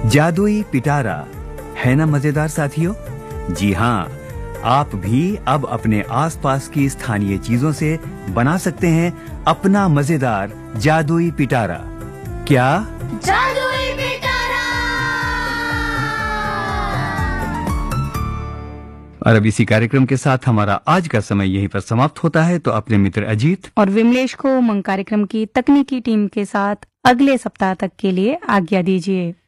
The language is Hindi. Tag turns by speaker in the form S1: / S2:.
S1: जादुई पिटारा है ना मजेदार साथियों? जी हाँ, आप भी अब अपने आसपास की स्थानीय चीजों से बना सकते हैं अपना मजेदार जादुई पिटारा। क्या
S2: जादुई पिटारा।
S1: और अब इसी कार्यक्रम के साथ हमारा आज का समय यहीं पर समाप्त होता है। तो अपने मित्र अजीत
S3: और विमलेश को उमंग कार्यक्रम की तकनीकी टीम के साथ अगले सप्ताह तक के लिए आज्ञा दीजिए।